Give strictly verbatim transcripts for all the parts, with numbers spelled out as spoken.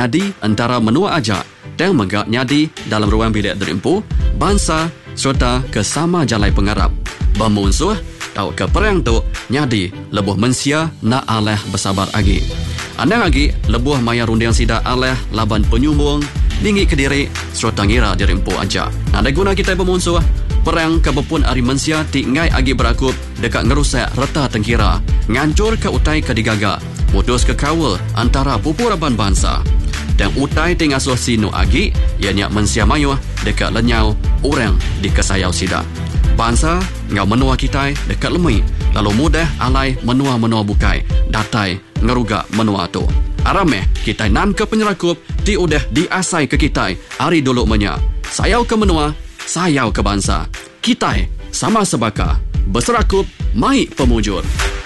nyadi antara menua ajak dan megak nyadi dalam ruang bilik derimpu, bangsa serta kesama jalai pengarap. Bermusuh, tau ke perang tu nyadi lebuh mensia nak aleh bersabar agi. Andang lagi lebuh maya rundiang sida aleh laban penyumbung, lingi kediri serta ngira derimpu ajak. Ada guna kita bermusuh, perang kebepun ari mensia ti ngai agi berakup dekat ngerusak reta tengkira, ngancur ke utai ke digaga, putus ke kawal antara pupuraban bangsa. Dan utai ting asuh sinu agi, ianya mensia mayuh dekat lenyau orang di kesayau sida. Bangsa ngau menua kitai dekat lemui, lalu mudah alai menua-menua bukai, datai ngeruga menua tu. Arameh kitai nan ke penyerakup, ti udah diasai ke kitai, hari dulu menya. Sayau ke menua, sayau ke bangsa. Kitai sama sebaka, berserakup mai pemujur.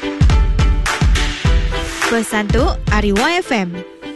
Pesan tu Ari Y F M.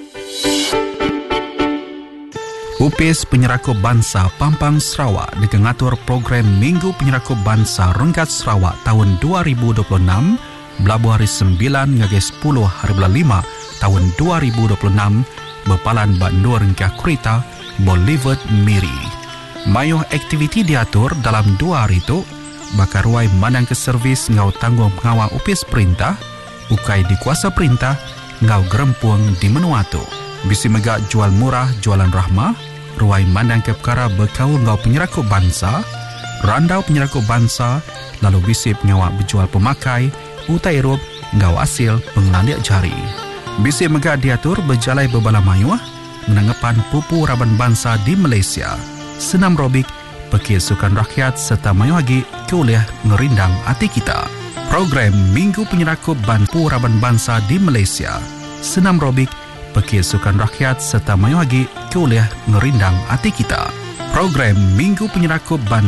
U P S Penyerakup Bangsa Pampang Sarawak dengan ngatur program Minggu Penyerakup Bangsa Renggat Sarawak tahun dua ribu dua puluh enam belabuh hari sembilan hingga sepuluh hari bulan lima tahun dua ribu dua puluh enam berpalan Bandur hingga Kurita Bolivert Miri. Mayuh aktiviti diatur dalam dua hari itu bakar ruai mandang ke servis ngau tanggung pengawal U P S Perintah, ukai di kuasa perintah ngau gerempuang di menua tu. Bisi megak jual murah jualan rahmah, ruai mandang ke perkara berkaul ngau penyerakup bangsa, randau penyerakup bangsa, lalu bisi pengawal berjual pemakai, utai erup ngau hasil pengelandiak jari. Bisi megak diatur berjalai berbala mayuah, menanggapan pupu raban bangsa di Malaysia, senam robik, pekir sukan rakyat serta mayuah lagi kuliah ngerindang hati kita. Program Minggu Penyerakup Banpu Raban Bangsa di Malaysia, senam robik, pekir sukan rakyat serta mayuh lagi kuliah ngerindang hati kita. Program Minggu Penyerakup Banpu